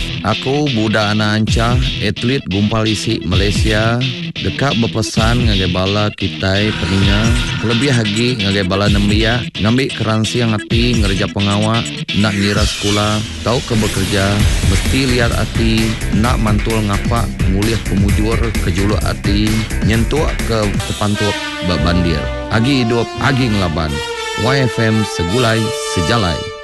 Aku budak anak Anca, atlet gumpal isi Malaysia. Dekat berpesan ngagai bala kitai peninga. Kelebih lagi ngagai bala nembia. Ngambil keransi yang hati ngerja pengawak. Nak ngira sekolah, tahu ke bekerja. Mesti lihat hati. Nak mantul ngapak, nguliah pemujur kejuluk hati. Nyentuh ke tepantuk bak bandir. Agi hidup, agi ngelaban. YFM segulai sejalai.